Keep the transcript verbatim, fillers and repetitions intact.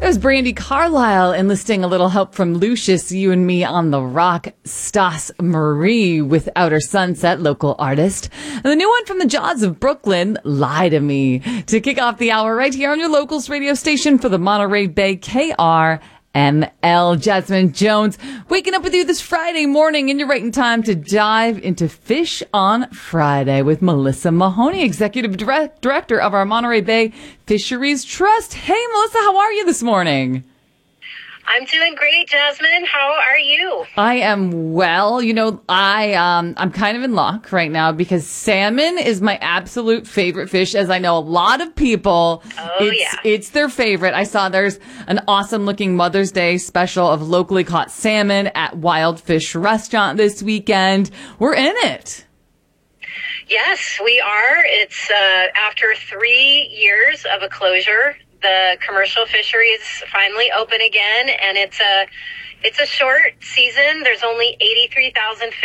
That was Brandy Carlisle enlisting a little help from Lucius, You and Me on the Rock, Stas Marie with Outer Sunset, local artist. And the new one from the Jaws of Brooklyn, Lie to Me, to kick off the hour right here on your locals radio station for the Monterey Bay K R M L. Jasmine Jones waking up with you this Friday morning, and you're right in time to dive into Fish on Friday with Melissa Mahoney, Executive Direct- Director of our Monterey Bay Fisheries Trust. Hey, Melissa, how are you this morning? I'm doing great, Jasmine. How are you? I am well. You know, I, um, I'm kind of in luck right now because salmon is my absolute favorite fish, as I know a lot of people. Oh, it's, yeah. It's their favorite. I saw there's an awesome looking Mother's Day special of locally caught salmon at Wild Fish Restaurant this weekend. We're in it. Yes, we are. It's uh, after three years of a closure. The commercial fishery is finally open again, and it's a it's a short season. There's only eighty-three thousand